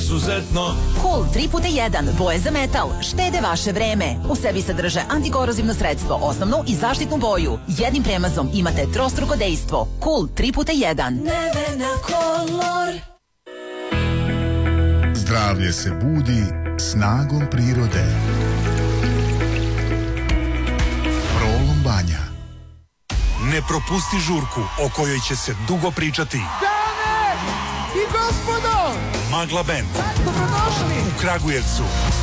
izuzetno. Cool 3x1, boje za metal, štede vaše vreme. U sebi sadrže antikorozivno sredstvo, osnovnu i zaštitnu boju. Jednim premazom imate trostruko dejstvo. Cool 3x1. Nevena Color. Zdravlje se budi snagom prirode. Prolom Banja. Ne propusti žurku o kojoj će se dugo pričati. Dame i gospodo, Magla Band dobrodošli u Kragujevcu